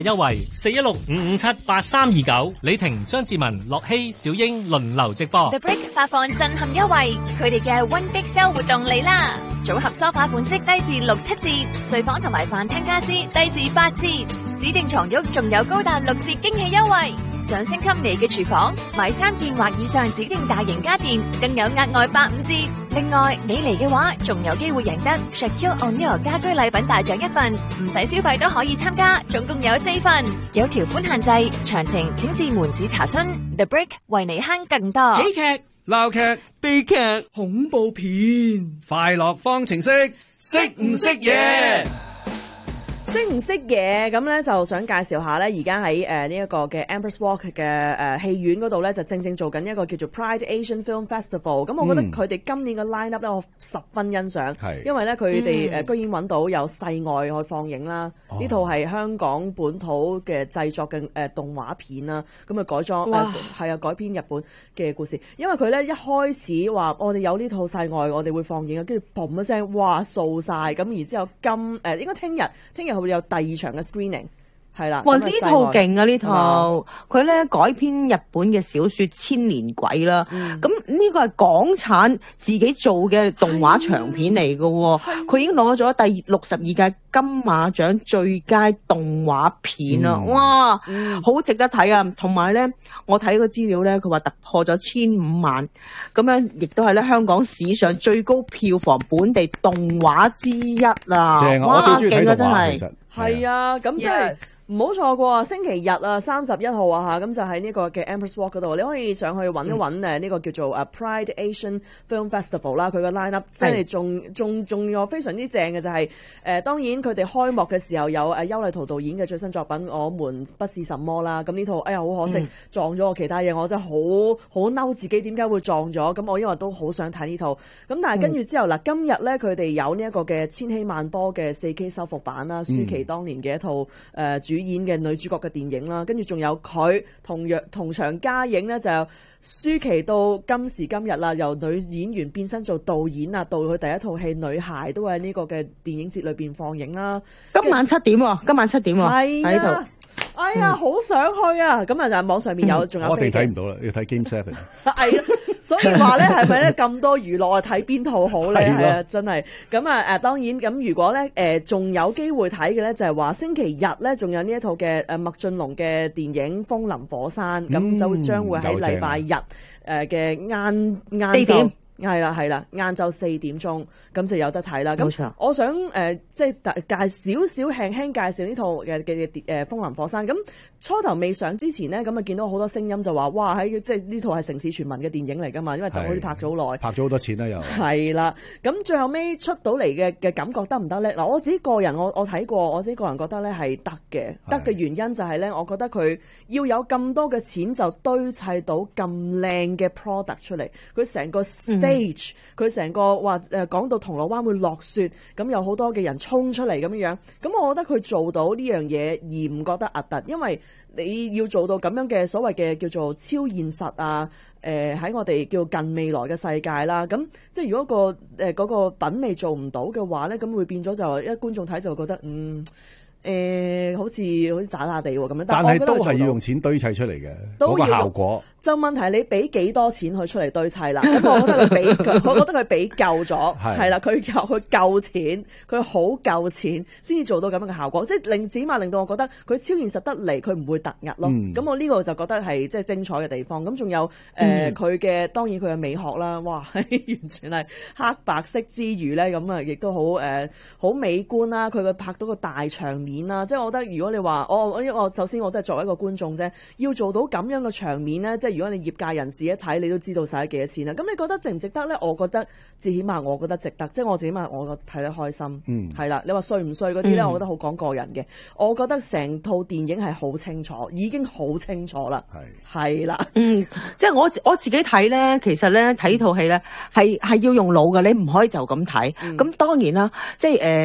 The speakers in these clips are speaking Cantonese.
優惠4165578329，李婷、張志文、樂希、小英輪流直播。 The Brick 發放震撼優惠，佢哋嘅 One Big Sale 活動嚟啦！組合梳化款式低至6、7折，睡房同埋飯廳家私低至8折，指定床褥仲有高達6折驚喜優惠。想升級你嘅廚房，買3件或以上指定大型家電，更有額外8、5折。另外，你嚟嘅話，仲有機會贏得 Shaquille O'Neal 家居禮品大獎1份，唔使消費都可以參加，總共有4份，有條款限制，詳情請至門市查詢。The Brick 為你慳更多。 喜劇、 鬧劇、 悲劇、恐怖片、 快樂方程式，識唔識嘢？ 識唔識嘢？咁咧就想介紹下咧，而家喺呢一個嘅 Empress Walk 嘅戲院嗰度咧，就正做緊一個叫做 Pride Asian Film Festival。咁我覺得佢哋今年嘅 line up 咧，我十分欣賞，因為咧佢哋居然揾到有世外去放映啦。呢套係香港本土嘅製作嘅動畫片啦，咁啊改裝係改編日本嘅故事。因為佢咧一開始話我哋有呢套世外，我哋會放映嘅，跟住嘣一聲，哇掃晒咁，然之後應該聽日會有第2場嘅 screening， 係啦。 哇！呢套勁啊！呢套佢咧改編日本嘅小說《千年鬼》啦。咁呢個係港產自己做嘅動畫長片嚟嘅喎。佢已經攞咗第62屆金馬獎最佳動畫片啊！哇，好值得睇啊！同埋咧，我睇個資料咧，佢話突破咗15萬，咁樣亦都係咧香港史上最高票房本地動畫之一啊！ 正啊！ 哇， 我最中意睇動畫， 真係其實係啊，咁即係唔好錯過啊！星期日啊，31號啊嚇，咁就喺呢個嘅 Empress Walk 嗰度，你可以上去揾一揾呢個叫做Pride Asian Film Festival 啦。佢個 line up 真係仲有非常之正嘅，就係當然佢哋開幕嘅時候有邱禮濤導演嘅最新作品《我們不是什麼》啦。咁呢套好可惜撞咗我其他嘢，我真係好嬲自己點解會撞咗。咁我因為都好想睇呢套，咁但係跟住之後嗱，今日咧佢哋有呢一個嘅千禧萬波嘅 4K 修復版啦，舒淇當年嘅一套主演嘅女主角嘅電影啦，跟住仲有佢同場加映呢，就舒淇到今時今日啦，由女演員變身做導演啊，到佢第一套戲《女孩》都喺呢個嘅電影節裏邊放映啦。 今晚7點喎，喺呢度。 哎呀，好想去啊！咁啊，就網上面仲有飛機。 我哋睇唔到啦，要睇 Game 7。 係啊，所以話咧，係咪咧咁多娛樂啊？睇邊套好咧？係啊，真係。咁啊當然咁，如果咧仲有機會睇嘅咧，就係話星期日咧，仲有呢一套嘅麥浚龍嘅電影《風林火山》，咁就將會喺禮拜日嘅晏晝。係啦，晏晝4點鐘咁就有得睇啦。咁我想即係輕輕介紹呢套嘅《風林火山》。咁初頭未上之前呢，咁啊見到好多聲音就話，哇！即係呢套係城市傳聞嘅電影嚟㗎嘛，因為好似拍咗好耐， 拍咗好多錢啦又。係啦，咁最後尾出到嚟嘅感覺得唔得咧？嗱，我自己個人我睇過，我自己個人覺得咧係得嘅。得嘅原因就係咧，我覺得佢要有咁多嘅錢就堆砌到咁靚嘅 product 出嚟，佢成個佢成個話講到銅鑼灣會落雪，咁有好多嘅人衝出嚟咁樣，咁我覺得佢做到呢樣嘢而唔覺得核突，因為你要做到咁樣嘅所謂嘅叫做超現實啊，喺我哋叫近未來嘅世界啦，咁即係如果嗰個品味做唔到嘅話咧，咁會變咗就一觀眾睇就會覺得好似渣渣地喎咁樣， 但係都係要用錢堆砌出嚟嘅嗰個效果。 就問題你俾幾多錢佢出嚟堆砌啦？咁我覺得佢俾夠咗，係啦，佢夠錢，佢好夠錢先至做到咁樣嘅效果，即係起碼令到我覺得佢超現實得嚟，佢唔會突兀咯。咁我呢個就覺得係即係精彩嘅地方。咁仲有佢嘅當然佢嘅美學啦，哇，完全係黑白色之餘咧，咁啊亦都好美觀啦。佢拍到個大場面啦，即係我覺得如果你話我首先我都係作為一個觀眾啫，要做到咁樣嘅場面咧，即係如果你業界人士一睇，你都知道使咗幾多錢啦。咁你覺得值唔值得咧？我覺得至起碼我覺得值得，即係我至起碼我睇得開心。係啦，你話衰唔衰嗰啲咧，我覺得好講個人嘅。我覺得成套電影係好清楚，已經好清楚啦。係啦， 即係我自己睇咧，其實咧睇套戲咧係要用腦嘅，你唔可以就咁睇。咁當然啦，即係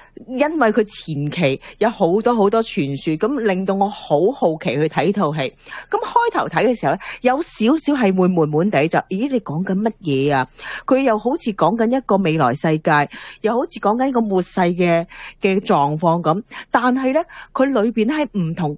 因為佢前期有好多傳說，咁令到我好好奇去睇套戲。咁開頭睇嘅時候咧，有少少係會悶地就，咦，你講緊乜嘢啊？佢又好似講緊一個未來世界，又好似講緊一個末世嘅狀況咁。但係咧，佢裏邊喺唔同